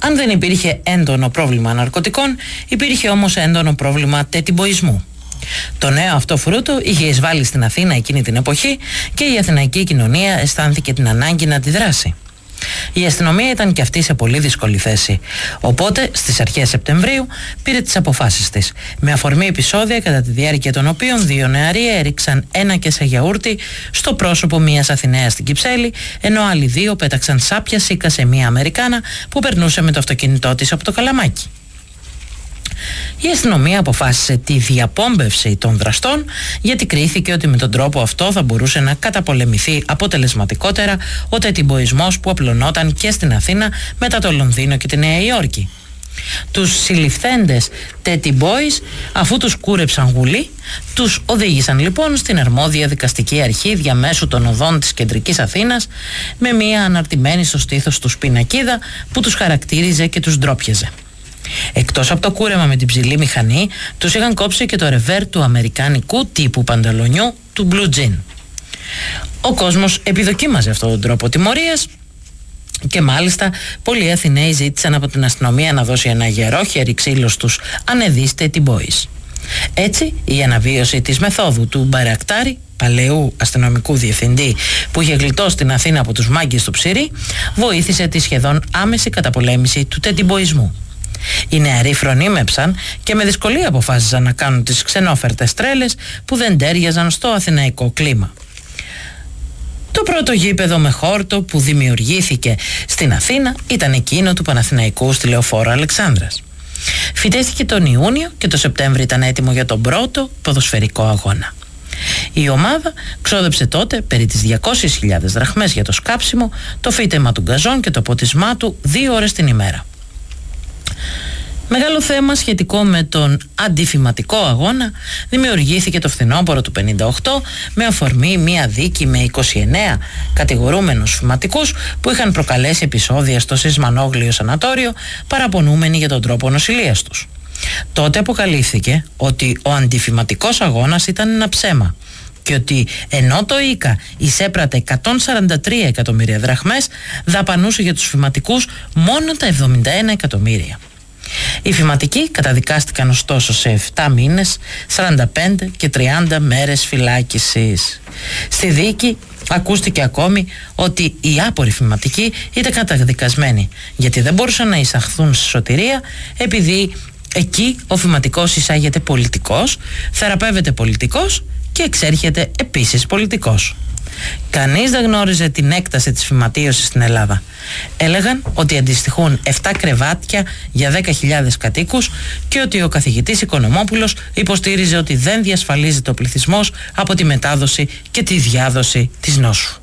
Αν δεν υπήρχε έντονο πρόβλημα ναρκωτικών, υπήρχε όμως έντονο πρόβλημα τετιμποϊσμού. Το νέο αυτό φρούτο είχε εισβάλει στην Αθήνα εκείνη την εποχή και η αθηναϊκή κοινωνία αισθάνθηκε την ανάγκη να αντιδράσει. Η αστυνομία ήταν και αυτή σε πολύ δύσκολη θέση. Οπότε, στις αρχές Σεπτεμβρίου, πήρε τις αποφάσεις της, με αφορμή επεισόδια κατά τη διάρκεια των οποίων 2 νεαροί έριξαν ένα κέσα γιαούρτι στο πρόσωπο μιας Αθηναίας στην Κυψέλη, ενώ άλλοι 2 πέταξαν σάπια σίκα σε μια Αμερικάνα που περνούσε με το αυτοκίνητό της από το Καλαμάκι. Η αστυνομία αποφάσισε τη διαπόμπευση των δραστών, γιατί κρίθηκε ότι με τον τρόπο αυτό θα μπορούσε να καταπολεμηθεί αποτελεσματικότερα ο τετιμποϊσμός που απλωνόταν και στην Αθήνα μετά το Λονδίνο και τη Νέα Υόρκη. Τους συλληφθέντες Teddy Boys, αφού τους κούρεψαν γουλή, τους οδήγησαν λοιπόν στην αρμόδια δικαστική αρχή διαμέσου των οδών της κεντρικής Αθήνας, με μια αναρτημένη στο στήθος τους πινακίδα που τους χαρακτήριζε και τους ντρόπιαζε. Εκτός από το κούρεμα με την ψηλή μηχανή, τους είχαν κόψει και το ρεβέρ του αμερικάνικου τύπου πανταλονιού του Blue Jean. Ο κόσμος επιδοκίμαζε αυτόν τον τρόπο τιμωρίας και μάλιστα πολλοί Αθηναίοι ζήτησαν από την αστυνομία να δώσει ένα γερό χέρι ξύλο στους ανεδείς Teddy Boys. Έτσι, η αναβίωση της μεθόδου του Μπαρακτάρη, παλαιού αστυνομικού διευθυντή που είχε γλιτώσει στην Αθήνα από τους μάγκες του Ψηρή, βοήθησε τη σχεδόν άμεση καταπολέμηση του τετιμποϊσμού. Οι νεαροί φρονίμεψαν και με δυσκολία αποφάσισαν να κάνουν τις ξενόφερτες τρέλες που δεν τέριαζαν στο αθηναϊκό κλίμα. Το πρώτο γήπεδο με χόρτο που δημιουργήθηκε στην Αθήνα ήταν εκείνο του Παναθηναϊκού στη Λεωφόρο Αλεξάνδρας. Φυτέθηκε τον Ιούνιο και το Σεπτέμβριο ήταν έτοιμο για τον πρώτο ποδοσφαιρικό αγώνα. Η ομάδα ξόδεψε τότε περί τις 200.000 δραχμές για το σκάψιμο, το φύτεμα του γκαζόν και το ποτισμά του 2 ώρες την ημέρα. Μεγάλο θέμα σχετικό με τον αντιφυματικό αγώνα δημιουργήθηκε το φθινόπωρο του 1958 με αφορμή μία δίκη με 29 κατηγορούμενους φυματικούς που είχαν προκαλέσει επεισόδια στο Σισμανόγλιο Σανατόριο, παραπονούμενοι για τον τρόπο νοσηλείας τους. Τότε αποκαλύφθηκε ότι ο αντιφυματικός αγώνας ήταν ένα ψέμα και ότι ενώ το ΙΚΑ εισέπρατε 143 εκατομμύρια δραχμές, δαπανούσε για τους φυματικούς μόνο τα 71 εκατομμύρια. Οι φυματικοί καταδικάστηκαν ωστόσο σε 7 μήνες, 45 και 30 μέρες φυλάκισης. Στη δίκη ακούστηκε ακόμη ότι οι άποροι φυματικοί ήταν καταδικασμένοι γιατί δεν μπορούσαν να εισαχθούν στη σωτηρία, επειδή εκεί ο φυματικός εισάγεται πολιτικός, θεραπεύεται πολιτικός και εξέρχεται επίσης πολιτικός. Κανείς δεν γνώριζε την έκταση της φυματίωσης στην Ελλάδα. Έλεγαν ότι αντιστοιχούν 7 κρεβάτια για 10.000 κατοίκους και ότι ο καθηγητής Οικονομόπουλος υποστήριζε ότι δεν διασφαλίζεται ο πληθυσμός από τη μετάδοση και τη διάδοση της νόσου.